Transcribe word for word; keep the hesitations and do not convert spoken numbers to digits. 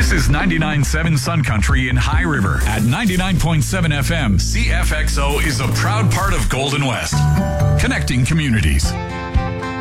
This is ninety-nine point seven Sun Country in High River. At ninety-nine point seven F M, C F X O is a proud part of Golden West, connecting communities.